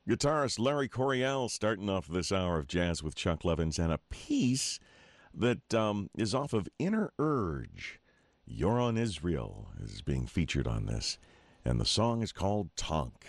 Guitarist Larry Coryell starting off this hour of Jazz with Chuck Levins, and a piece that is off of Inner Urge. You're on Israel is being featured on this, and the song is called Tonk.